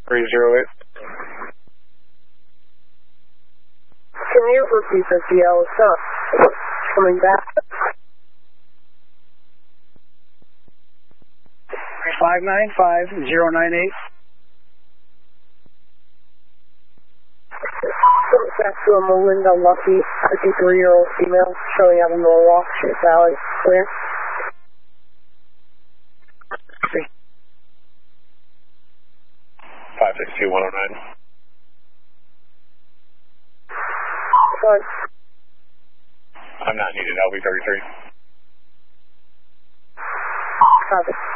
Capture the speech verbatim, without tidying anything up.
three zero eight. Can you repeat the D L? What's up? Coming back. five nine five zero nine eight. Back to a Melinda Lucky, fifty-three-year-old female, showing up in Norwalk, Chase Valley. Clear. five six two one oh nine. Sorry. I'm not needed. I'll be thirty-three. Copy.